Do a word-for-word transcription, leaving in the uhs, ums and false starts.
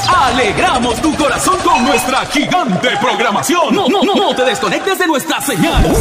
alegramos tu corazón con nuestra gigante programación. No, no, no, no te desconectes de nuestra señal.